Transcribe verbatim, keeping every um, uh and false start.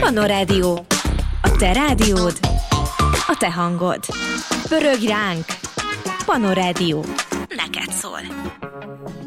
Panorádió. A te rádiód, a te hangod. Pörögj ránk! Panorádió. Neked szól.